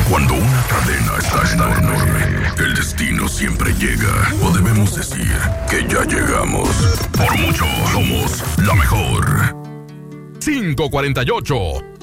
Cuando una cadena está enorme, el destino siempre llega. O debemos decir que ya llegamos. Por mucho, somos la mejor. 548.